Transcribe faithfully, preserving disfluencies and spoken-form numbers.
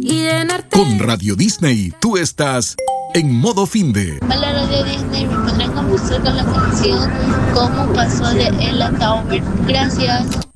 y llenarte. Con Radio Disney, tú estás en modo finde. Hola Radio Disney, me podrán complacer con la canción Cómo pasó de Ella Tower. Gracias.